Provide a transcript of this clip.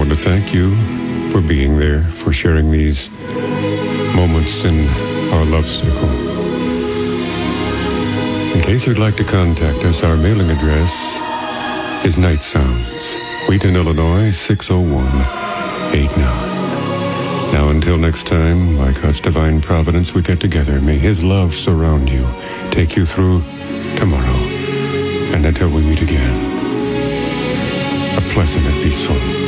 want to thank you for being there, for sharing these moments in our love circle. In case you'd like to contact us, our mailing address is Night Sounds, Wheaton, Illinois, 60189. Now, until next time, by God's divine providence, we get together. May His love surround you, take you through tomorrow, and until we meet again, a pleasant and peaceful